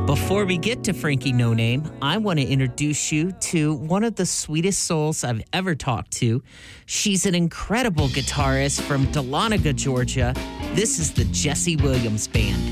Before we get to Frankie No Name, I want to introduce you to one of the sweetest souls I've ever talked to. She's an incredible guitarist from Dahlonega, Georgia. This is the Jesse Williams Band.